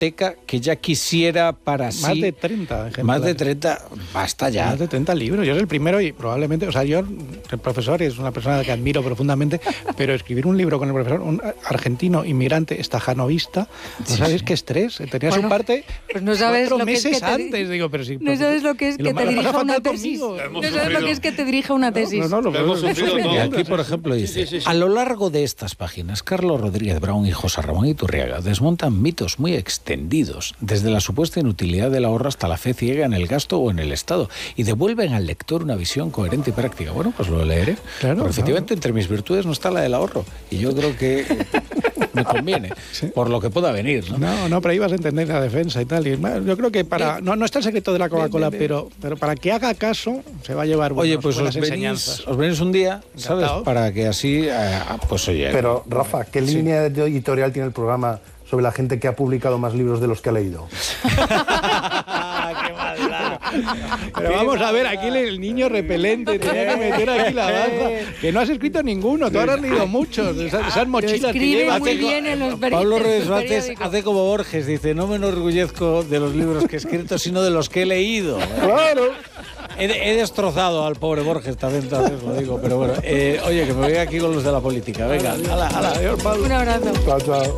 biblioteca que ya quisiera para sí. Más de 30 ejemplares. Más de 30, basta ya. Más de 30 libros. Yo soy el primero y probablemente, o sea, yo, el profesor es una persona que admiro profundamente, pero escribir un libro con el profesor, un argentino inmigrante estajanovista, ¿no sabéis qué estrés? Tenía su parte pues no sabes 4 lo que meses es que antes, digo, pero sí. No sabes lo que es que te dirija una tesis. No sabes lo que es que te dirija una tesis. Y aquí, por ejemplo, dice, a lo largo de estas páginas, Carlos Rodríguez Brown y José Ramón Iturriaga desmontan mitos muy extendidos, desde la supuesta inutilidad del ahorro hasta la fe ciega en el gasto o en el Estado, y devuelven al lector una visión coherente y práctica. Bueno, pues lo leeré. Claro, porque efectivamente entre mis virtudes no está la del ahorro, y yo creo que me conviene, por lo que pueda venir, ¿no? No, pero ahí vas a entender la defensa y tal. Y yo creo que no está el secreto de la Coca-Cola, pero para que haga caso se va a llevar buenas enseñanzas. Os venís un día, ¿sabes? Para que así, pues oye. Pero, Rafa, ¿qué línea editorial tiene el programa sobre la gente que ha publicado más libros de los que ha leído? ¡Qué maldad! Pero vamos a ver, aquí el niño repelente tenía que meter aquí la baza. Que no has escrito ninguno, tú ahora has leído muchos. Esas mochilas que llevas. Muy bien en los Pablo Reyes Vázquez hace como Borges, dice, no me enorgullezco de los libros que he escrito, sino de los que he leído. ¡Claro! He destrozado al pobre Borges también, lo digo, pero bueno. Oye, que me voy aquí con los de la política. Venga, hala, adiós, Pablo. Un abrazo. Chao.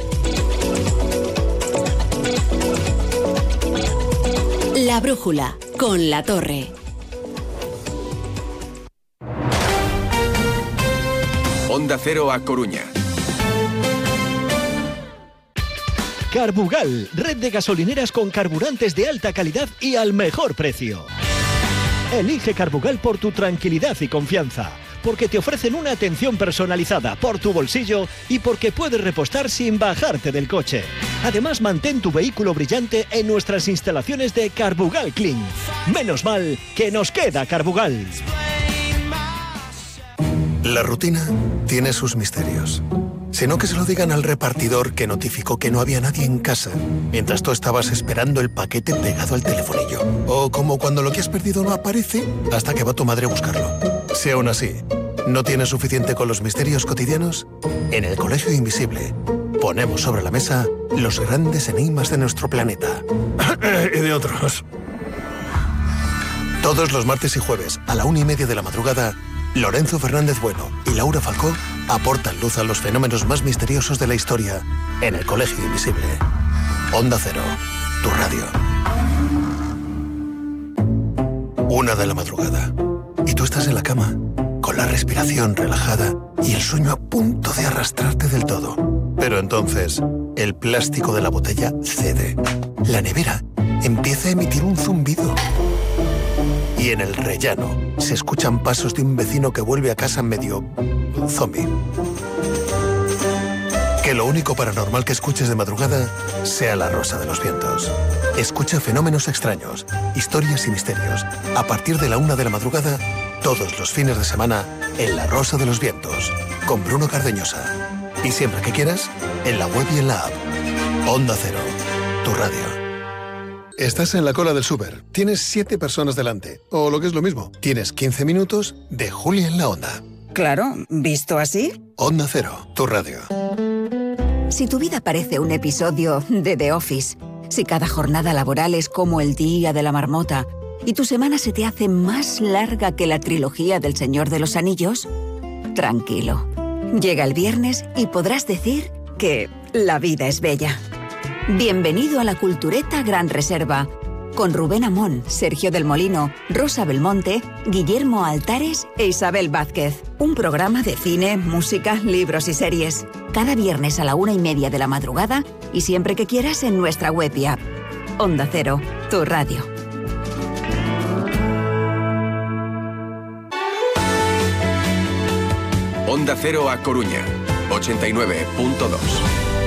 La brújula, con La Torre. Onda Cero a Coruña. Carbugal, red de gasolineras con carburantes de alta calidad y al mejor precio. Elige Carbugal por tu tranquilidad y confianza, porque te ofrecen una atención personalizada por tu bolsillo y porque puedes repostar sin bajarte del coche. Además, mantén tu vehículo brillante en nuestras instalaciones de Carbugal Clean. Menos mal que nos queda Carbugal. La rutina tiene sus misterios. Sino que se lo digan al repartidor que notificó que no había nadie en casa mientras tú estabas esperando el paquete pegado al telefonillo. O como cuando lo que has perdido no aparece hasta que va tu madre a buscarlo. Si aún así no tienes suficiente con los misterios cotidianos, en el Colegio Invisible ponemos sobre la mesa los grandes enigmas de nuestro planeta. Y de otros. Todos los martes y jueves a la 1:30 de la madrugada, Lorenzo Fernández Bueno y Laura Falcó aportan luz a los fenómenos más misteriosos de la historia en el Colegio Invisible. Onda Cero, tu radio. 1 de la madrugada. Y tú estás en la cama, con la respiración relajada y el sueño a punto de arrastrarte del todo. Pero entonces, el plástico de la botella cede. La nevera empieza a emitir un zumbido. Y en el rellano se escuchan pasos de un vecino que vuelve a casa medio zombie. Que lo único paranormal que escuches de madrugada sea La Rosa de los Vientos. Escucha fenómenos extraños, historias y misterios. A partir de la 1 de la madrugada, todos los fines de semana, en La Rosa de los Vientos, con Bruno Cardeñosa. Y siempre que quieras, en la web y en la app. Onda Cero, tu radio. Estás en la cola del súper, tienes 7 personas delante, o lo que es lo mismo, tienes 15 minutos de Julia en la Onda. Claro, ¿visto así? Onda Cero, tu radio. Si tu vida parece un episodio de The Office, si cada jornada laboral es como el día de la marmota, y tu semana se te hace más larga que la trilogía del Señor de los Anillos, tranquilo. Llega el viernes y podrás decir que la vida es bella. Bienvenido a la Cultureta Gran Reserva, con Rubén Amón, Sergio del Molino, Rosa Belmonte, Guillermo Altares e Isabel Vázquez. Un programa de cine, música, libros y series. Cada viernes a la 1:30 de la madrugada y siempre que quieras en nuestra web y app. Onda Cero, tu radio. Onda Cero a Coruña, 89.2.